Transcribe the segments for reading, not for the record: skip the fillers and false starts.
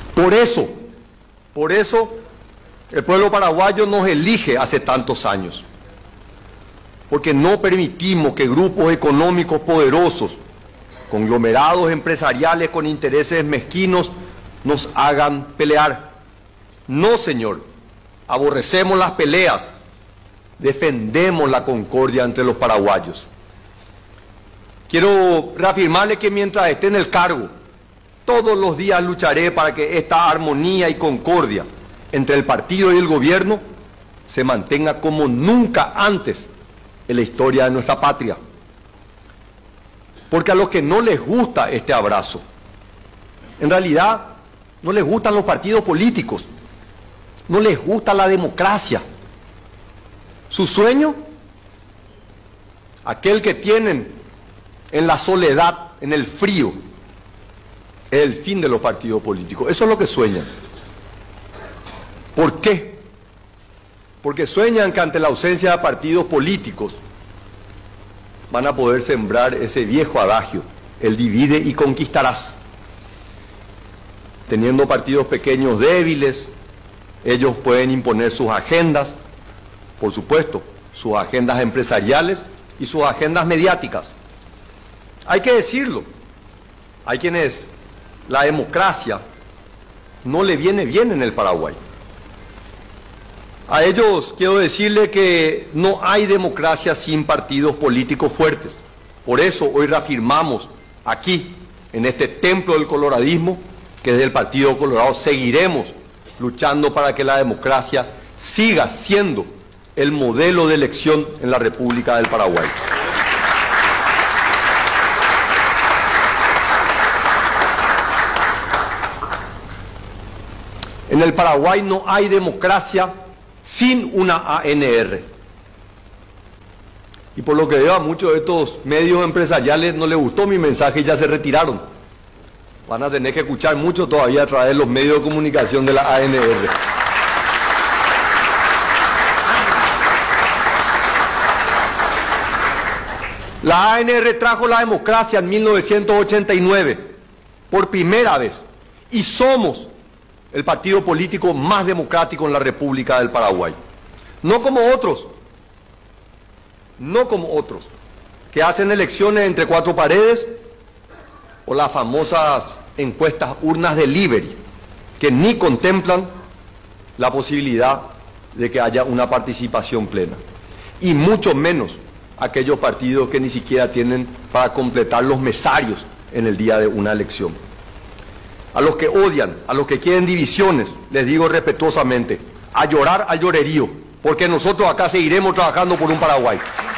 Por eso el pueblo paraguayo nos elige hace tantos años. Porque no permitimos que grupos económicos poderosos, conglomerados empresariales con intereses mezquinos, nos hagan pelear. No, señor, aborrecemos las peleas, defendemos la concordia entre los paraguayos. Quiero reafirmarle que mientras esté en el cargo, todos los días lucharé para que esta armonía y concordia entre el partido y el gobierno se mantenga como nunca antes en la historia de nuestra patria. Porque a los que no les gusta este abrazo, en realidad no les gustan los partidos políticos, no les gusta la democracia. Su sueño, aquel que tienen en la soledad, en el frío, es el fin de los partidos políticos. Eso es lo que sueñan. ¿Por qué? Porque sueñan que ante la ausencia de partidos políticos van a poder sembrar ese viejo adagio, el divide y conquistarás. Teniendo partidos pequeños débiles, ellos pueden imponer sus agendas, por supuesto, sus agendas empresariales y sus agendas mediáticas. Hay que decirlo, hay quienes la democracia no le viene bien en el Paraguay. A ellos quiero decirle que no hay democracia sin partidos políticos fuertes. Por eso hoy reafirmamos aquí, en este templo del coloradismo, que desde el Partido Colorado seguiremos luchando para que la democracia siga siendo el modelo de elección en la República del Paraguay. En el Paraguay no hay democracia sin una ANR. Y por lo que veo a muchos de estos medios empresariales no les gustó mi mensaje y ya se retiraron. Van a tener que escuchar mucho todavía a través de los medios de comunicación de la ANR. La ANR trajo la democracia en 1989, por primera vez, y somos el partido político más democrático en la República del Paraguay. No como otros, que hacen elecciones entre cuatro paredes o las famosas encuestas urnas delivery, que ni contemplan la posibilidad de que haya una participación plena. Y mucho menos aquellos partidos que ni siquiera tienen para completar los mesarios en el día de una elección. A los que odian, a los que quieren divisiones, les digo respetuosamente, a llorar al llorerío, porque nosotros acá seguiremos trabajando por un Paraguay.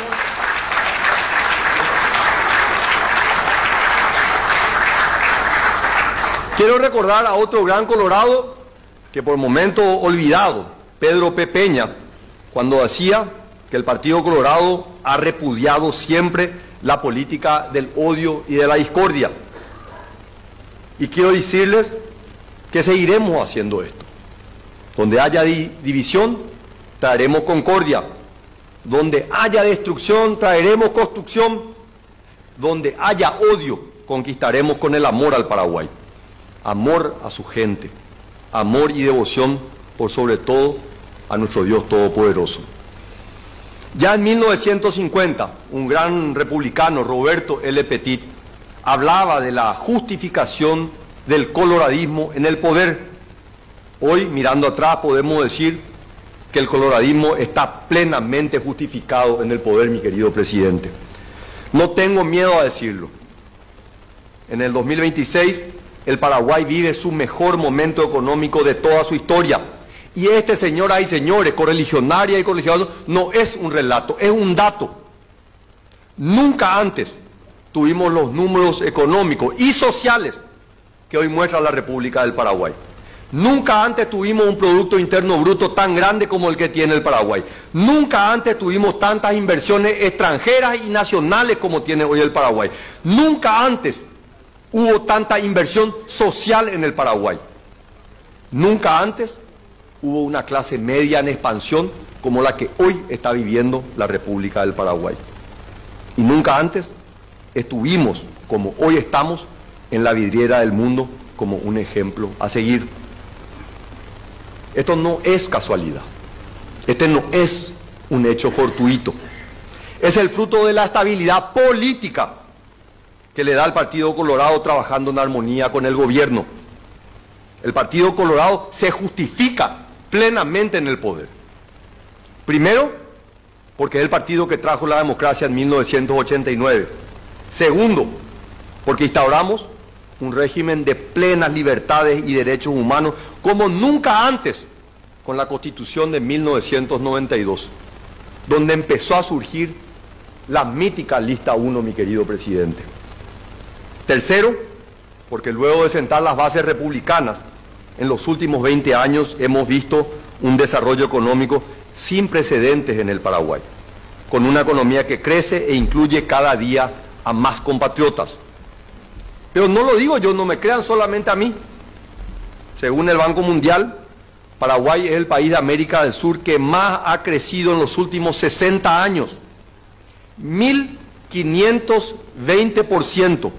Quiero recordar a otro gran colorado, que por momento olvidado, Pedro P. Peña, cuando decía que el Partido Colorado ha repudiado siempre la política del odio y de la discordia. Y quiero decirles que seguiremos haciendo esto. Donde haya división, traeremos concordia. Donde haya destrucción, traeremos construcción. Donde haya odio, conquistaremos con el amor al Paraguay. Amor a su gente. Amor y devoción, por sobre todo, a nuestro Dios Todopoderoso. Ya en 1950, un gran republicano, Roberto L. Petit, hablaba de la justificación del coloradismo en el poder. Hoy, mirando atrás, podemos decir que el coloradismo está plenamente justificado en el poder, mi querido presidente. No tengo miedo a decirlo. En el 2026, el Paraguay vive su mejor momento económico de toda su historia. Y este, señoras y señores, correligionarias y colegiados, no es un relato, es un dato. Nunca antes tuvimos los números económicos y sociales que hoy muestra la República del Paraguay. Nunca antes tuvimos un Producto Interno Bruto tan grande como el que tiene el Paraguay. Nunca antes tuvimos tantas inversiones extranjeras y nacionales como tiene hoy el Paraguay. Nunca antes hubo tanta inversión social en el Paraguay. Nunca antes hubo una clase media en expansión como la que hoy está viviendo la República del Paraguay. Y nunca antes estuvimos, como hoy estamos, en la vidriera del mundo como un ejemplo a seguir. Esto no es casualidad. Este no es un hecho fortuito. Es el fruto de la estabilidad política que le da al Partido Colorado trabajando en armonía con el gobierno. El Partido Colorado se justifica plenamente en el poder. Primero, porque es el partido que trajo la democracia en 1989. Segundo, porque instauramos un régimen de plenas libertades y derechos humanos como nunca antes con la Constitución de 1992, donde empezó a surgir la mítica Lista 1, mi querido presidente. Tercero, porque luego de sentar las bases republicanas, en los últimos 20 años hemos visto un desarrollo económico sin precedentes en el Paraguay, con una economía que crece e incluye cada día a más compatriotas. Pero no lo digo yo, no me crean solamente a mí. Según el Banco Mundial, Paraguay es el país de América del Sur que más ha crecido en los últimos 60 años. 1520%.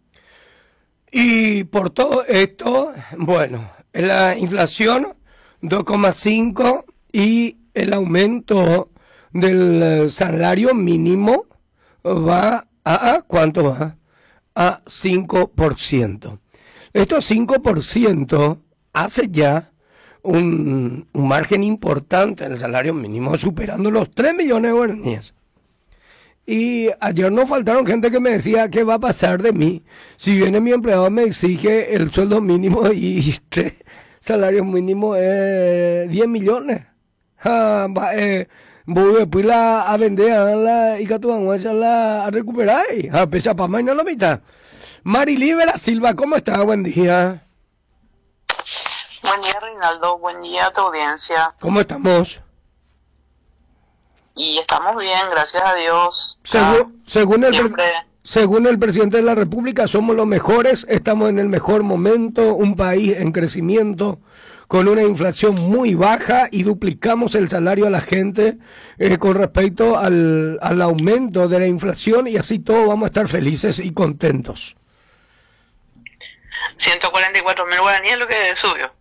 Y por todo esto, bueno, la inflación 2,5 y el aumento del salario mínimo va a ¿cuánto va? A 5%. Estos 5% hace ya un margen importante en el salario mínimo, superando los 3 millones de guaraníes. Y ayer no faltaron gente que me decía, ¿qué va a pasar de mí? Si viene mi empleado me exige el sueldo mínimo y 3 salarios mínimos 10 millones. Voy después a vender y que tú vas a recuperar. A pesar para más no la mitad. Marilibera Silva, ¿cómo está? Buen día. Buen día, Reinaldo. Buen día a tu audiencia. ¿Cómo estamos? Y estamos bien, gracias a Dios. Según el presidente de la República, somos los mejores, estamos en el mejor momento, un país en crecimiento, con una inflación muy baja y duplicamos el salario a la gente con respecto al aumento de la inflación y así todos vamos a estar felices y contentos. 144.000 guaraníes es lo que subió.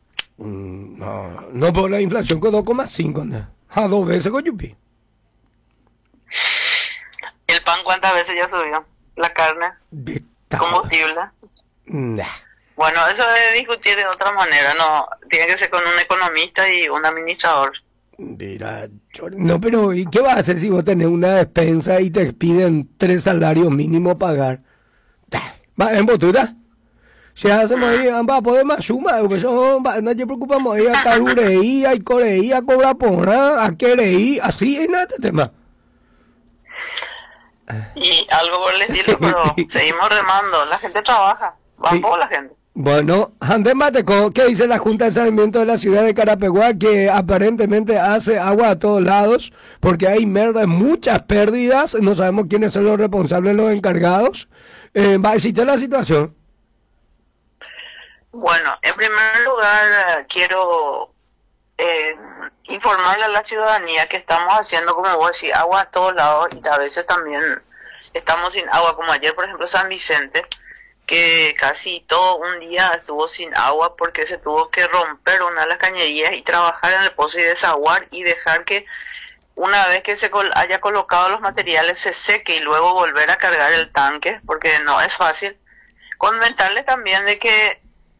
No por la inflación con 2,5, a 2 veces con Yupi. ¿El pan cuántas veces ya subió? ¿La carne? ¿Combustible? Nah. Bueno, eso debe discutir de otra manera, no, tiene que ser con un economista y un administrador. Mira, no, pero ¿y qué vas a hacer si vos tenés una despensa y te piden 3 salarios mínimos pagar? ¿Va en botuda? Si hacemos ahí, podemos sumar, porque no te preocupamos, ahí a Tarureí, a Coreí, a Cobrapona, a Quereí, así es nada este tema. Y algo por el estilo, pero seguimos remando, la gente trabaja, vamos sí. La gente. Bueno, Andrés Mateco, ¿qué dice la Junta de Saneamiento de la ciudad de Carapeguá? Que aparentemente hace agua a todos lados, porque hay muchas pérdidas, no sabemos quiénes son los responsables, los encargados. ¿Va a existir la situación? Bueno, en primer lugar quiero informarle a la ciudadanía que estamos haciendo, como vos decís, agua a todos lados y a veces también estamos sin agua, como ayer por ejemplo San Vicente, que casi todo un día estuvo sin agua porque se tuvo que romper una de las cañerías y trabajar en el pozo y desaguar y dejar que una vez que se haya colocado los materiales se seque y luego volver a cargar el tanque, porque no es fácil. Comentarles también de que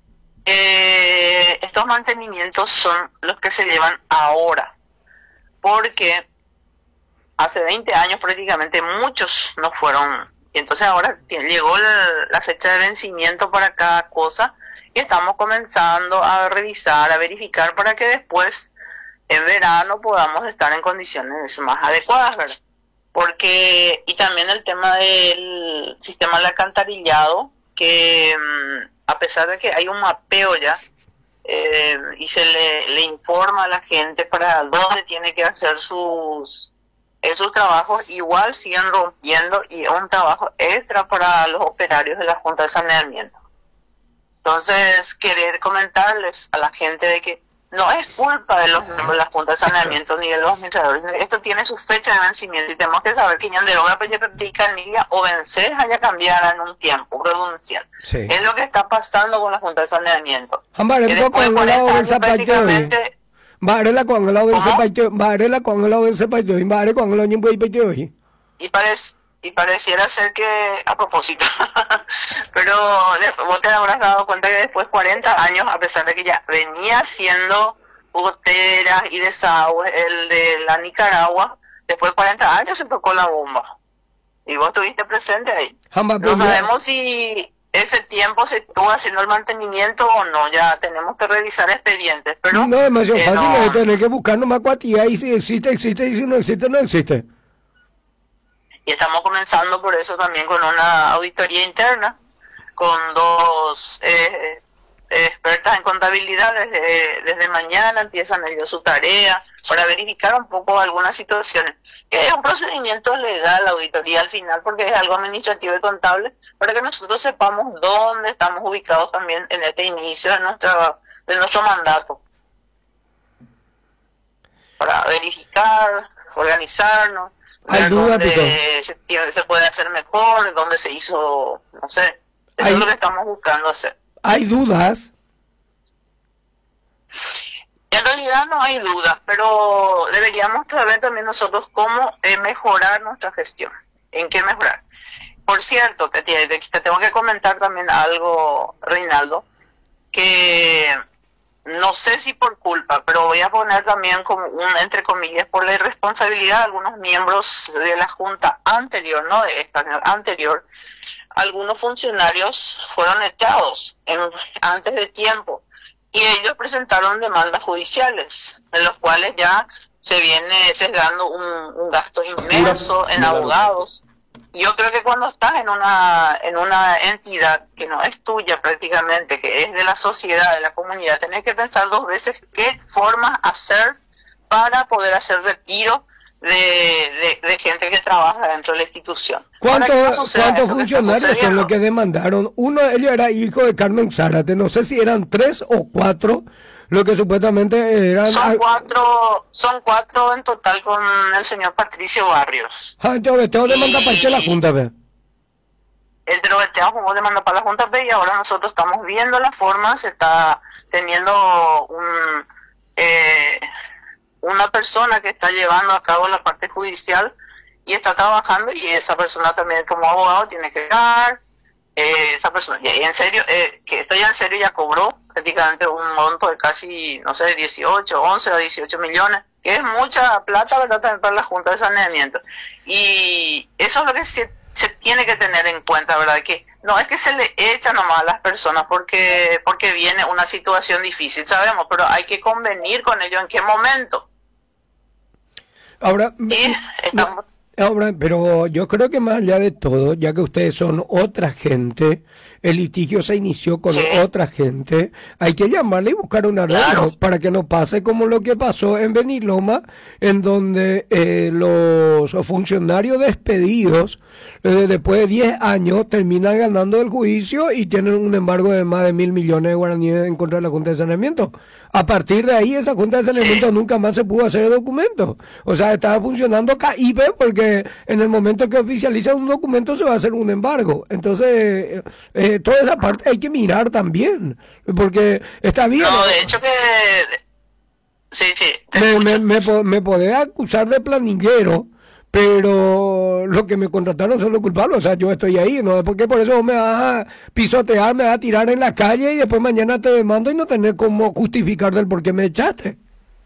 estos mantenimientos son los que se llevan ahora, porque hace 20 años prácticamente muchos no fueron, y entonces ahora llegó la fecha de vencimiento para cada cosa y estamos comenzando a revisar, a verificar para que después en verano podamos estar en condiciones más adecuadas, ¿verdad? Porque, y también el tema del sistema de alcantarillado, que a pesar de que hay un mapeo ya y se le informa a la gente para dónde tiene que hacer sus trabajos, igual siguen rompiendo y es un trabajo extra para los operarios de la Junta de Saneamiento. Entonces, querer comentarles a la gente de que no es culpa de los miembros de la Junta de Saneamiento ni de los administradores. Esto tiene su fecha de vencimiento y tenemos que saber que en deroga practica o vencer haya cambiar en un tiempo prudencial. Sí. Es lo que está pasando con la Junta de Saneamiento. Varela y pareciera ser que a propósito pero vos te habrás dado cuenta que después de 40 años, a pesar de que ya venía siendo goteras y desagües el de la Nicaragua, después de 40 años se tocó la bomba y vos estuviste presente ahí. No sabemos si ese tiempo se estuvo haciendo el mantenimiento o no, ya tenemos que revisar expedientes, pero no es demasiado fácil, tener que buscar nomás cuantía y si existe, existe, y si no existe, no existe. Y estamos comenzando por eso también con una auditoría interna, con dos expertas en contabilidad. Desde mañana empiezan ellos su tarea para verificar un poco algunas situaciones. Que es un procedimiento legal, la auditoría al final, porque es algo administrativo y contable, para que nosotros sepamos dónde estamos ubicados también en este inicio de nuestro mandato. Para verificar, organizarnos. Hay dudas, dónde se puede hacer mejor, dónde se hizo, no sé, eso es lo que estamos buscando hacer. ¿Hay dudas? En realidad no hay dudas, pero deberíamos saber también nosotros cómo mejorar nuestra gestión, en qué mejorar. Por cierto, te tengo que comentar también algo, Reinaldo, que no sé si por culpa, pero voy a poner también como entre comillas, por la irresponsabilidad de algunos miembros de la Junta anterior, no de esta, anterior. Algunos funcionarios fueron echados antes de tiempo y ellos presentaron demandas judiciales, en los cuales ya se viene sesgando un gasto inmenso en abogados. Yo creo que cuando estás en una entidad que no es tuya prácticamente, que es de la sociedad, de la comunidad, tenés que pensar dos veces qué formas hacer para poder hacer retiro de gente que trabaja dentro de la institución. ¿Cuántos funcionarios son los que demandaron? Uno de ellos era hijo de Carmen Zárate, no sé si eran 3 o 4 lo que supuestamente eran... Son cuatro en total con el señor Patricio Barrios. Drogueteo demanda para la Junta B. El drogueteo como demanda para la Junta B y ahora nosotros estamos viendo la forma, se está teniendo una persona que está llevando a cabo la parte judicial y está trabajando y esa persona también como abogado tiene que ganar. Esa persona, y en serio, que esto ya en serio ya cobró prácticamente un monto de casi, no sé, 11 o 18 millones, que es mucha plata, ¿verdad?, también para la Junta de Saneamiento. Y eso es lo que se tiene que tener en cuenta, ¿verdad?, que no es que se le echa nomás a las personas porque viene una situación difícil, sabemos, pero hay que convenir con ellos en qué momento. Ahora, estamos... pero yo creo que más allá de todo, ya que ustedes son otra gente, el litigio se inició con otra gente, hay que llamarle y buscar un arreglo para que no pase como lo que pasó en Beniloma, en donde los funcionarios despedidos después de 10 años terminan ganando el juicio y tienen un embargo de más de 1.000 millones de guaraníes en contra de la Junta de Saneamiento. A partir de ahí, esa Junta de Saneamiento nunca más se pudo hacer el documento. O sea, estaba funcionando CAIPE porque en el momento que oficializa un documento se va a hacer un embargo. Entonces, toda esa parte hay que mirar también, porque está bien. No, de hecho que... Sí. Me podés acusar de planillero, pero los que me contrataron son los culpables. O sea, yo estoy ahí, ¿no? Porque por eso me vas a pisotear, me vas a tirar en la calle y después mañana te demando y no tener cómo justificar del por qué me echaste.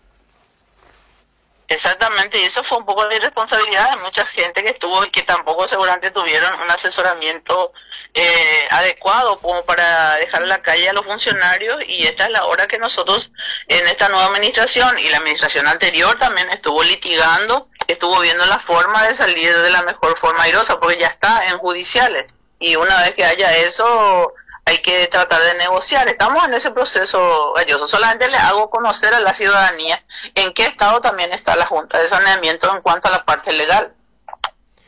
Exactamente, y eso fue un poco de irresponsabilidad de mucha gente que estuvo y que tampoco seguramente tuvieron un asesoramiento adecuado como para dejar en la calle a los funcionarios, y esta es la hora que nosotros en esta nueva administración y la administración anterior también estuvo litigando, estuvo viendo la forma de salir de la mejor forma airosa, porque ya está en judiciales, y una vez que haya eso hay que tratar de negociar. Estamos en ese proceso, Galloso. Solamente le hago conocer a la ciudadanía en qué estado también está la Junta de Saneamiento en cuanto a la parte legal.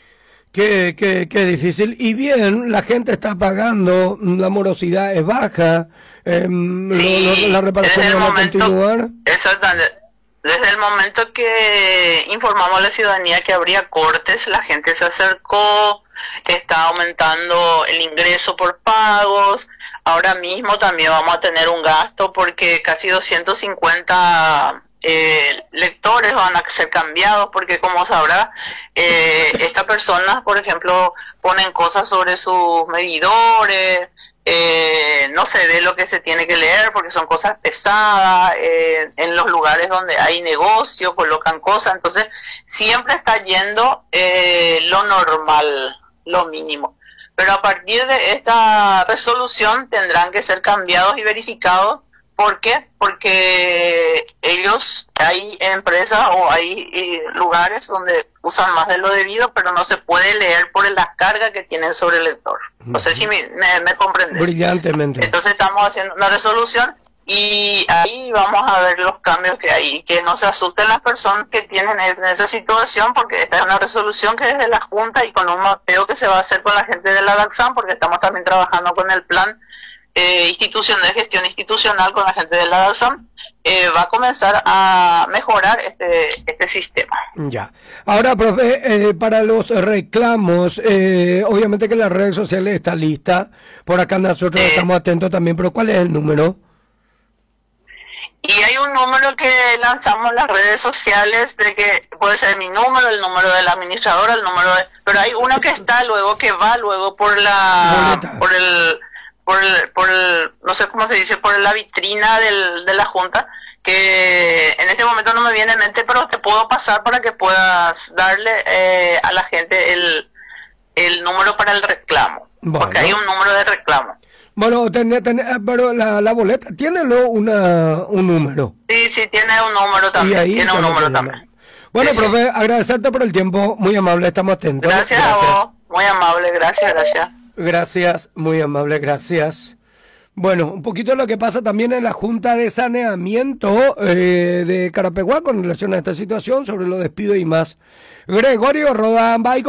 Qué difícil. Y bien, la gente está pagando, la morosidad es baja, la reparación va a continuar. Exactamente. Desde el momento que informamos a la ciudadanía que habría cortes, la gente se acercó, está aumentando el ingreso por pagos. Ahora mismo también vamos a tener un gasto porque casi 250 lectores van a ser cambiados, porque como sabrá, estas personas, por ejemplo, ponen cosas sobre sus medidores, no se ve lo que se tiene que leer porque son cosas pesadas, en los lugares donde hay negocio colocan cosas, entonces siempre está yendo lo normal, lo mínimo. Pero a partir de esta resolución tendrán que ser cambiados y verificados. ¿Por qué? Porque hay empresas o hay lugares donde usan más de lo debido, pero no se puede leer por la carga que tienen sobre el lector. No sé si me comprendes. Brillantemente. Entonces estamos haciendo una resolución y ahí vamos a ver los cambios que hay. Que no se asusten las personas que tienen en esa situación, porque esta es una resolución que es de la Junta y con un mapeo que se va a hacer con la gente de la DACSAM, porque estamos también trabajando con el plan de gestión institucional con la gente de la DACSAM, va a comenzar a mejorar este sistema. Ya. Ahora, profe, para los reclamos, obviamente que las redes sociales está lista, por acá nosotros estamos atentos también, pero ¿cuál es el número? Y hay un número que lanzamos en las redes sociales, de que puede ser mi número, el número del administrador, pero hay uno que está luego, que va luego por no sé cómo se dice, por la vitrina de la Junta, que en este momento no me viene en mente, pero te puedo pasar para que puedas darle a la gente el número para el reclamo, bueno, porque hay un número de reclamo. Bueno, pero la boleta tiene un número. Sí, tiene un número también. Tiene un número también. Bueno, sí, profe, agradecerte por el tiempo, muy amable, estamos atentos. Gracias a vos, muy amable, gracias. Gracias, muy amable, gracias. Bueno, un poquito lo que pasa también en la Junta de Saneamiento de Carapeguá con relación a esta situación, sobre los despidos y más. Gregorio Rodán,